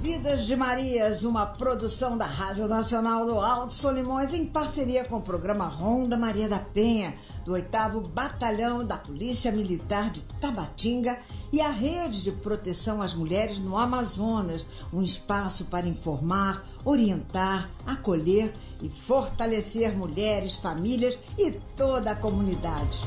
Vidas de Marias, uma produção da Rádio Nacional do Alto Solimões em parceria com o programa Ronda Maria da Penha, do 8º Batalhão da Polícia Militar de Tabatinga e a Rede de Proteção às Mulheres no Amazonas, um espaço para informar, orientar, acolher e fortalecer mulheres, famílias e toda a comunidade.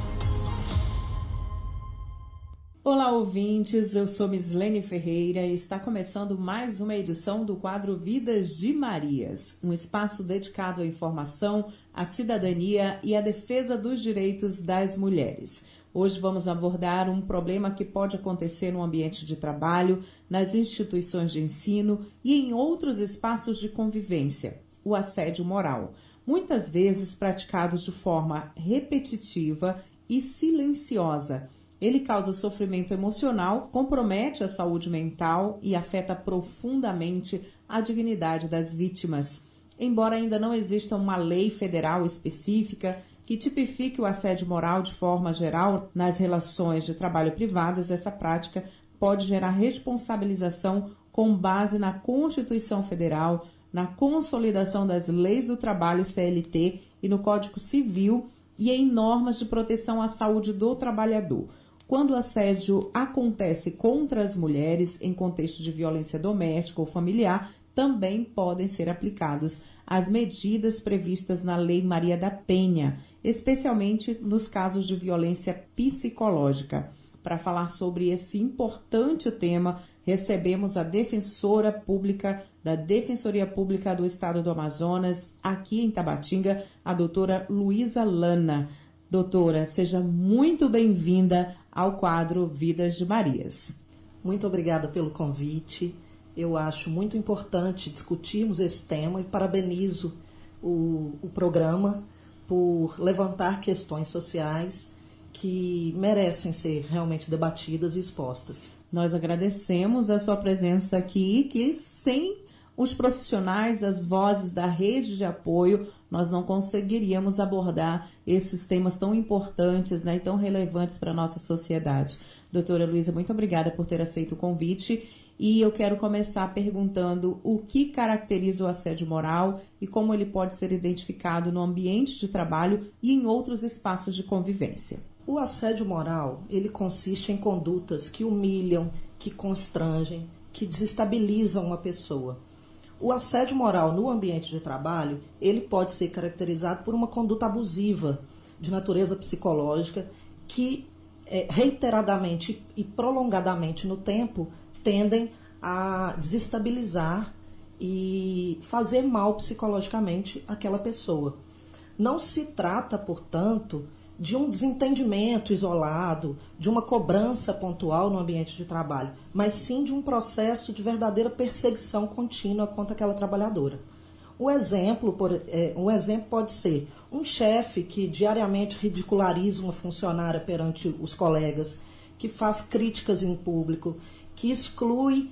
Olá, ouvintes, eu sou Mislene Ferreira e está começando mais uma edição do quadro Vidas de Marias, um espaço dedicado à informação, à cidadania e à defesa dos direitos das mulheres. Hoje vamos abordar um problema que pode acontecer no ambiente de trabalho, nas instituições de ensino e em outros espaços de convivência, o assédio moral, muitas vezes praticado de forma repetitiva e silenciosa. Ele causa sofrimento emocional, compromete a saúde mental e afeta profundamente a dignidade das vítimas. Embora ainda não exista uma lei federal específica que tipifique o assédio moral de forma geral nas relações de trabalho privadas, essa prática pode gerar responsabilização com base na Constituição Federal, na consolidação das leis do trabalho CLT e no Código Civil e em normas de proteção à saúde do trabalhador. Quando o assédio acontece contra as mulheres em contexto de violência doméstica ou familiar, também podem ser aplicadas as medidas previstas na Lei Maria da Penha, especialmente nos casos de violência psicológica. Para falar sobre esse importante tema, recebemos a defensora pública da Defensoria Pública do Estado do Amazonas, aqui em Tabatinga, a doutora Luísa Lana. Doutora, seja muito bem-vinda ao quadro Vidas de Marias. Muito obrigada pelo convite. Eu acho muito importante discutirmos esse tema e parabenizo o programa por levantar questões sociais que merecem ser realmente debatidas e expostas. Nós agradecemos a sua presença aqui, que sem os profissionais, as vozes da rede de apoio, nós não conseguiríamos abordar esses temas tão importantes, né, e tão relevantes para a nossa sociedade. Doutora Luísa, muito obrigada por ter aceito o convite e eu quero começar perguntando o que caracteriza o assédio moral e como ele pode ser identificado no ambiente de trabalho e em outros espaços de convivência. O assédio moral, ele consiste em condutas que humilham, que constrangem, que desestabilizam uma pessoa. O assédio moral no ambiente de trabalho, ele pode ser caracterizado por uma conduta abusiva de natureza psicológica que reiteradamente e prolongadamente no tempo tendem a desestabilizar e fazer mal psicologicamente aquela pessoa. Não se trata, portanto, de um desentendimento isolado, de uma cobrança pontual no ambiente de trabalho, mas sim de um processo de verdadeira perseguição contínua contra aquela trabalhadora. Um exemplo pode ser um chefe que diariamente ridiculariza uma funcionária perante os colegas, que faz críticas em público, que exclui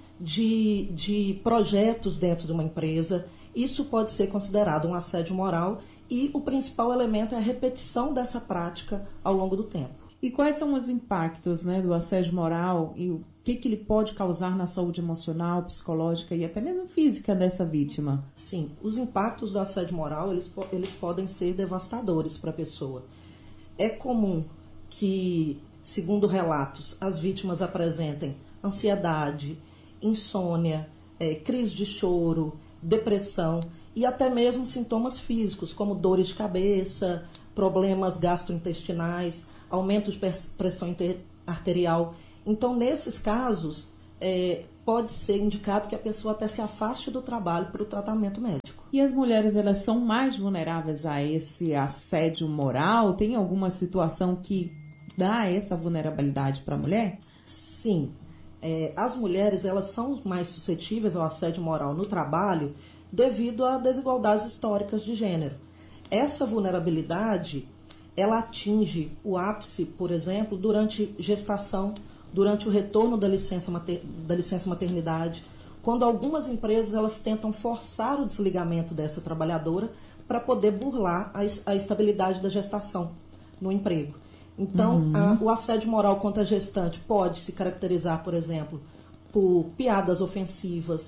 de projetos dentro de uma empresa. Isso pode ser considerado um assédio moral e o principal elemento é a repetição dessa prática ao longo do tempo. E quais são os impactos, né, do assédio moral e o que ele pode causar na saúde emocional, psicológica e até mesmo física dessa vítima? Sim, os impactos do assédio moral eles podem ser devastadores para a pessoa. É comum que, segundo relatos, as vítimas apresentem ansiedade, insônia, crise de choro, depressão e até mesmo sintomas físicos, como dores de cabeça, problemas gastrointestinais, aumento de pressão arterial. Então, nesses casos, pode ser indicado que a pessoa até se afaste do trabalho para o tratamento médico. E as mulheres, elas são mais vulneráveis a esse assédio moral? Tem alguma situação que dá essa vulnerabilidade para a mulher? Sim. As mulheres, elas são mais suscetíveis ao assédio moral no trabalho devido a desigualdades históricas de gênero. Essa vulnerabilidade, ela atinge o ápice, por exemplo, durante gestação, durante o retorno da licença maternidade, quando algumas empresas elas tentam forçar o desligamento dessa trabalhadora para poder burlar a estabilidade da gestação no emprego. Então, o assédio moral contra a gestante pode se caracterizar, por exemplo, por piadas ofensivas,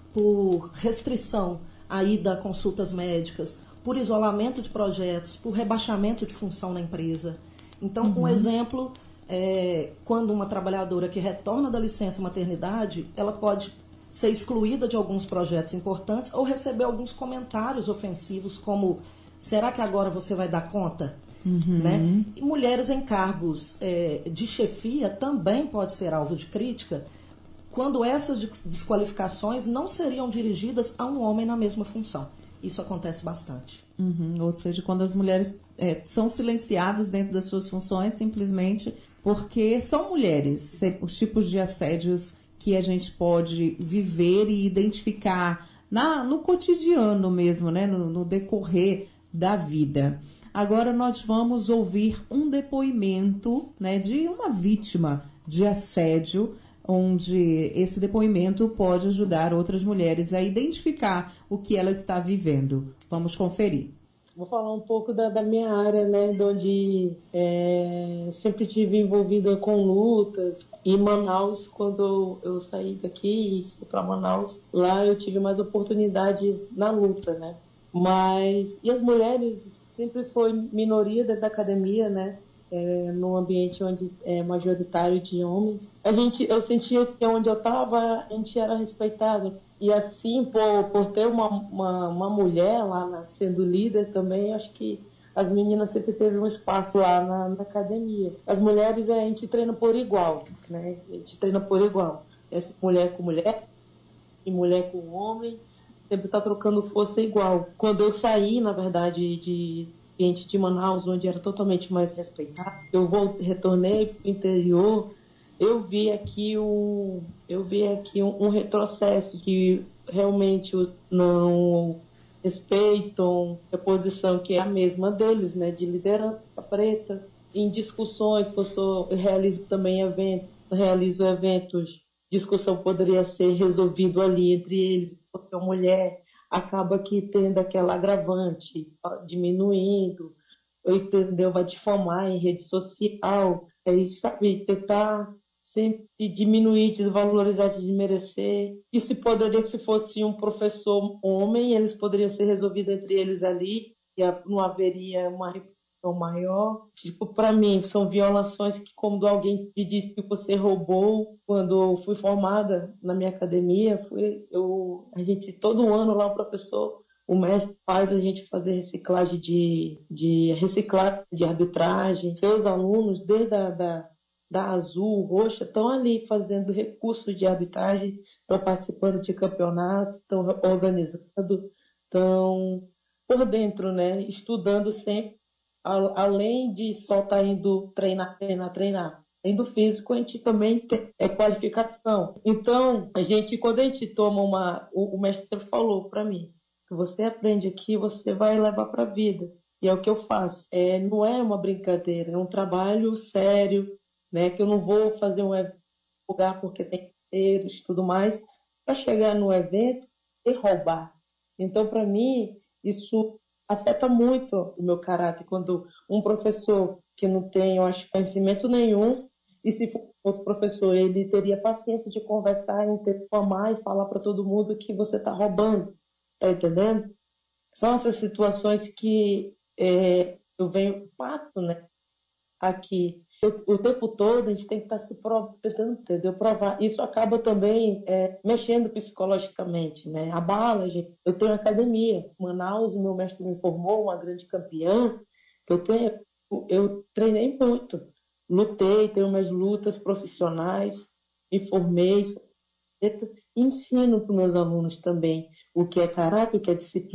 por restrição à ida a consultas médicas, por isolamento de projetos, por rebaixamento de função na empresa. Então, um exemplo é quando uma trabalhadora que retorna da licença maternidade, ela pode ser excluída de alguns projetos importantes ou receber alguns comentários ofensivos, como: será que agora você vai dar conta? Né? E mulheres em cargos de chefia também pode ser alvo de crítica, quando essas desqualificações não seriam dirigidas a um homem na mesma função. Isso acontece bastante. Ou seja, quando as mulheres são silenciadas dentro das suas funções simplesmente porque são mulheres. Os tipos de assédios que a gente pode viver e identificar no cotidiano mesmo, né? No decorrer da vida. Agora nós vamos ouvir um depoimento, né, de uma vítima de assédio, onde esse depoimento pode ajudar outras mulheres a identificar o que ela está vivendo. Vamos conferir. Vou falar um pouco da minha área, né, de onde sempre estive envolvida com lutas. Em Manaus, quando eu saí daqui e fui para Manaus, lá eu tive mais oportunidades na luta, né? E as mulheres sempre foi minoria dentro da academia, né? Num ambiente onde é majoritário de homens. Eu sentia que onde eu estava, a gente era respeitado. E assim, por ter uma mulher lá sendo líder também, acho que as meninas sempre teve um espaço lá na academia. As mulheres, a gente treina por igual, né? A gente treina por igual. Essa mulher com mulher e mulher com homem, sempre está trocando força igual. Quando eu saí, na verdade, de ambiente de Manaus, onde era totalmente mais respeitado, retornei para o interior, eu vi aqui um retrocesso, que realmente não respeitam a posição que é a mesma deles, né, de liderança preta. Em discussões que eu realizo também eventos, discussão poderia ser resolvido ali entre eles, porque a mulher acaba que tendo aquela agravante, diminuindo, entendeu? Vai difamar em rede social, sabe, tentar sempre diminuir, desvalorizar, desmerecer. E se fosse um professor homem, eles poderiam ser resolvidos entre eles ali, e não haveria uma repercussão maior. Tipo, para mim, são violações que, quando alguém te diz que você roubou. Quando eu fui formada na minha academia, a gente, todo ano lá, o mestre faz a gente fazer reciclagem de arbitragem. Seus alunos, desde da azul, roxa, estão ali fazendo recursos de arbitragem, estão participando de campeonatos, estão organizando, estão por dentro, né? Estudando sempre, além de só estar indo treinar. Além do físico, a gente também tem qualificação. Então, quando a gente toma o mestre sempre falou para mim, que você aprende aqui, você vai levar para a vida. E é o que eu faço. Não é uma brincadeira, é um trabalho sério, né? Que eu não vou fazer um lugar porque tem inteiros e tudo mais, para chegar no evento e roubar. Então, para mim, isso afeta muito o meu caráter. Quando um professor que não tem, eu acho, conhecimento nenhum, e se for outro professor, ele teria paciência de conversar, interclamar e falar para todo mundo que você está roubando. Tá entendendo? São essas situações que eu venho fato, né? Aqui. O tempo todo a gente tem que estar tentando, entendeu? Provar. Isso acaba também mexendo psicologicamente, né? Abala, gente. Eu tenho academia. Manaus, o meu mestre me formou, uma grande campeã. Eu treinei muito. Lutei, tenho umas lutas profissionais, me formei, ensino para os meus alunos também o que é caráter, o que é disciplina.